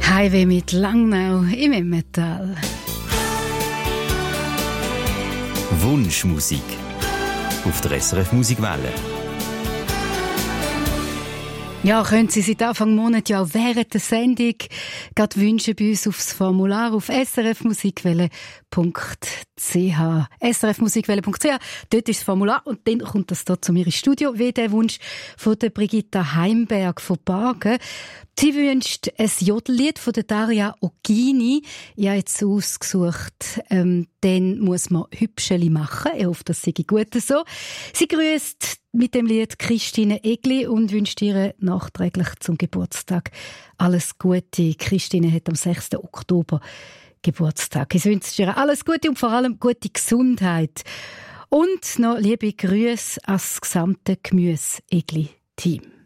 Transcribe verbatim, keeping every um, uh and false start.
Highway mit Langnau im Emmental. Wunschmusik auf der S R F Musikwelle. Ja, können Sie seit Anfang Monat ja auch während der Sendung gerade wünschen bei uns aufs Formular auf s r f musikwelle punkt c h. s r f musikwelle punkt c h, dort ist das Formular und dann kommt das hier zu mir ins Studio, wie der Wunsch von der Brigitta Heimberg von Bargen. Sie wünscht ein Jodellied von der Daria Oggini. Ich habe jetzt ausgesucht, ähm, dann muss man Hübscheli machen. Ich hoffe, das sei gut so. Sie grüßt mit dem Lied Christine Egli und wünscht ihr nachträglich zum Geburtstag alles Gute. Christine hat am sechsten Oktober Geburtstag. Ich wünsche ihr alles Gute und vor allem gute Gesundheit. Und noch liebe Grüße ans gesamte Gemüse-Egli-Team.